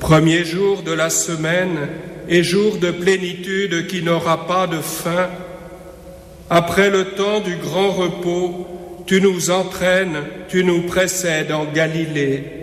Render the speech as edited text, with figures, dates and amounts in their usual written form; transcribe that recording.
Premier jour de la semaine et jour de plénitude qui n'aura pas de fin, après le temps du grand repos, tu nous entraînes, tu nous précèdes en Galilée.